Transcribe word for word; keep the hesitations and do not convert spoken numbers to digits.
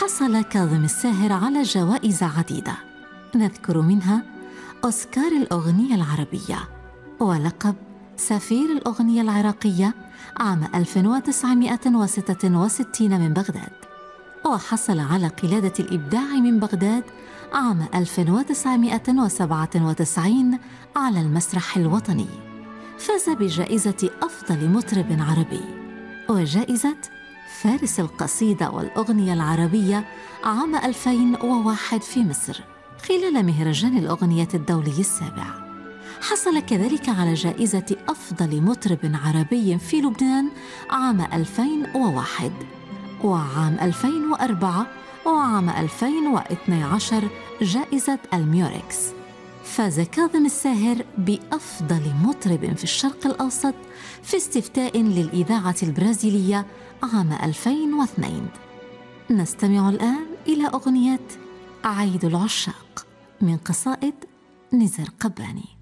حصل كاظم الساهر على جوائز عديدة، نذكر منها أوسكار الأغنية العربية، ولقب سفير الأغنية العراقية عام ألف وتسعمائة وستة وستين من بغداد، وحصل على قلادة الإبداع من بغداد عام ألف وتسعمائة وسبعة وتسعين على المسرح الوطني. فاز بجائزة أفضل مطرب عربي وجائزة فارس القصيدة والأغنية العربية عام ألفين وواحد في مصر خلال مهرجان الأغنية الدولي السابع. حصل كذلك على جائزة أفضل مطرب عربي في لبنان عام ألفين وواحد وعام ألفين وأربعة وعام ألفين واثني عشر جائزة الميوركس. فاز كاظم الساهر بأفضل مطرب في الشرق الأوسط في استفتاء للإذاعة البرازيلية عام ألفين واثنين. نستمع الآن إلى أغنية عيد العشاق من قصائد نزار قباني.